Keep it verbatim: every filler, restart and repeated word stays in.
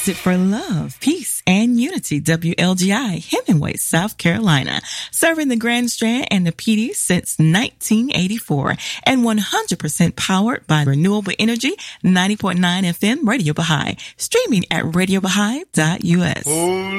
Trusted for love, peace, and unity. W L G I, Hemingway, South Carolina. Serving the Grand Strand and the P D since nineteen eighty-four. And one hundred percent powered by renewable energy. ninety point nine F M Radio Baha'i. Streaming at radio baha'i dot U S.